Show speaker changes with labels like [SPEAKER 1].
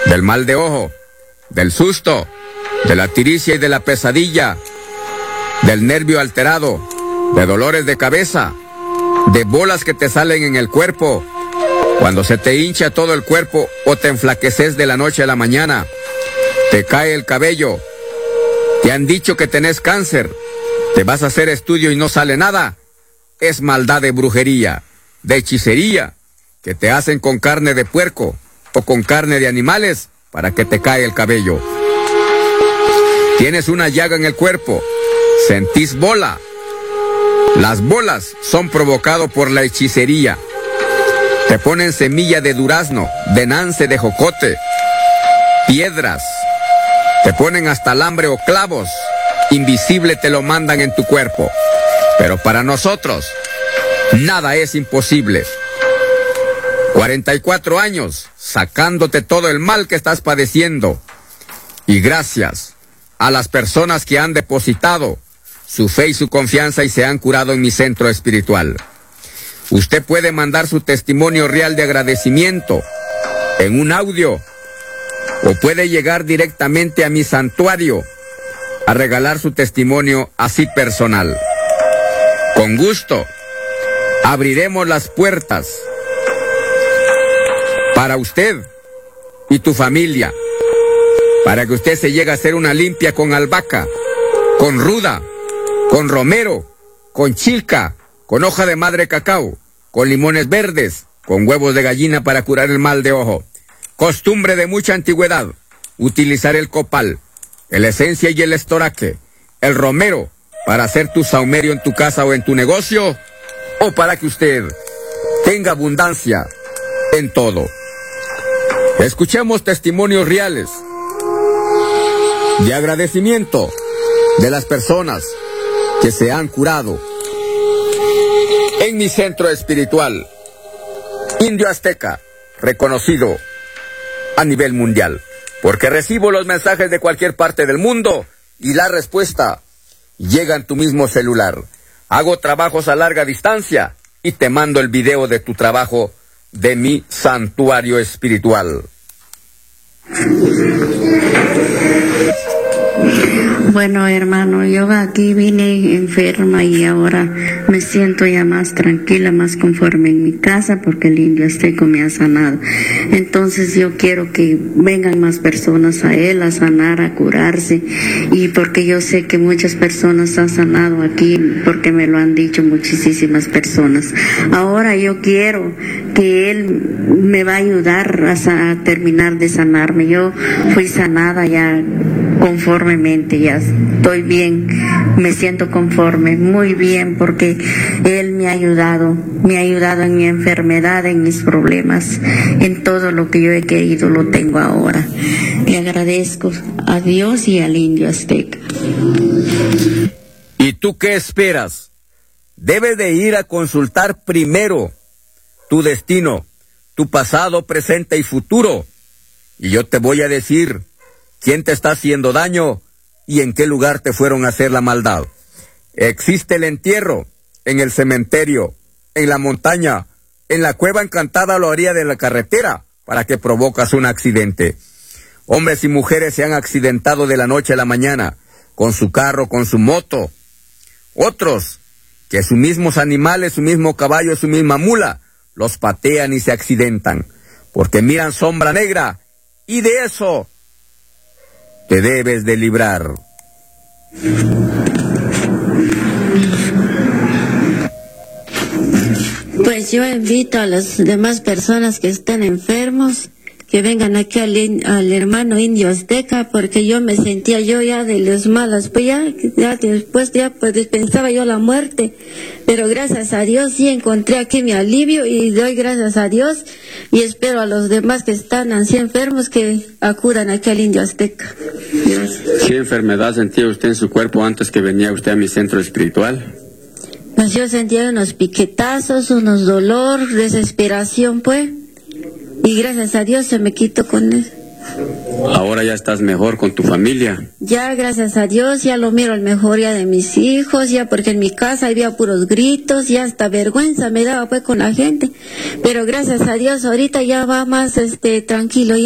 [SPEAKER 1] del mal de ojo, del susto, de la tiricia y de la pesadilla, del nervio alterado, de dolores de cabeza, de bolas que te salen en el cuerpo, cuando se te hincha todo el cuerpo o te enflaqueces de la noche a la mañana, te cae el cabello, te han dicho que tenés cáncer, te vas a hacer estudio y no sale nada, es maldad de brujería, de hechicería, que te hacen con carne de puerco o con carne de animales para que te caiga el cabello. Tienes una llaga en el cuerpo, sentís bola. Las bolas son provocadas por la hechicería. Te ponen semilla de durazno, de nance, de jocote, piedras. Te ponen hasta alambre o clavos. Invisible te lo mandan en tu cuerpo. Pero para nosotros, nada es imposible. 44 años, sacándote todo el mal que estás padeciendo. Y gracias a las personas que han depositado su fe y su confianza y se han curado en mi centro espiritual. Usted puede mandar su testimonio real de agradecimiento en un audio o puede llegar directamente a mi santuario a regalar su testimonio así personal. Con gusto, abriremos las puertas para usted y tu familia, para que usted se llegue a hacer una limpia con albahaca, con ruda, con romero, con chilca, con hoja de madre cacao, con limones verdes, con huevos de gallina para curar el mal de ojo. Costumbre de mucha antigüedad, utilizar el copal, la esencia y el estoraque, el romero, para hacer tu saumerio en tu casa o en tu negocio, o para que usted tenga abundancia en todo. Escuchemos testimonios reales de agradecimiento de las personas que se han curado en mi centro espiritual, Indio Azteca, reconocido a nivel mundial, porque recibo los mensajes de cualquier parte del mundo y la respuesta llega en tu mismo celular. Hago trabajos a larga distancia y te mando el video de tu trabajo de mi santuario espiritual.
[SPEAKER 2] Bueno, hermano, yo aquí vine enferma y ahora me siento ya más tranquila, más conforme en mi casa porque el Indio Azteca me ha sanado. Entonces yo quiero que vengan más personas a él a sanar, a curarse, y porque yo sé que muchas personas han sanado aquí porque me lo han dicho muchísimas personas. Ahora yo quiero que él me va a ayudar a terminar de sanarme. Yo fui sanada ya conformemente, ya estoy bien, me siento conforme, muy bien, porque él me ha ayudado en mi enfermedad, en mis problemas, en todo lo que yo he querido lo tengo ahora. Le agradezco a Dios y al Indio Azteca.
[SPEAKER 1] ¿Y tú qué esperas? Debes de ir a consultar primero tu destino, tu pasado, presente y futuro, y yo te voy a decir quién te está haciendo daño y en qué lugar te fueron a hacer la maldad. Existe el entierro en el cementerio, en la montaña, en la cueva encantada a la orilla de la carretera, para que provocas un accidente. Hombres y mujeres se han accidentado de la noche a la mañana, con su carro, con su moto. Otros, que sus mismos animales, su mismo caballo, su misma mula, los patean y se accidentan, porque miran sombra negra, y de eso te debes de librar.
[SPEAKER 2] Pues yo invito a las demás personas que estén enfermos que vengan aquí al hermano Indio Azteca, porque yo me sentía yo ya de las malas, pues ya después pues pensaba yo la muerte, pero gracias a Dios sí encontré aquí mi alivio y doy gracias a Dios y espero a los demás que están así enfermos que acudan aquí al Indio Azteca. Gracias.
[SPEAKER 3] ¿Qué enfermedad sentía usted en su cuerpo antes que venía usted a mi centro espiritual?
[SPEAKER 2] Pues yo sentía unos piquetazos, unos dolor, desesperación, pues. Y gracias a Dios se me quitó con eso.
[SPEAKER 3] Ahora ya estás mejor con tu familia.
[SPEAKER 2] Ya, gracias a Dios, ya lo miro el mejoría de mis hijos, ya porque en mi casa había puros gritos, ya hasta vergüenza me daba pues con la gente. Pero gracias a Dios ahorita ya va más tranquilo.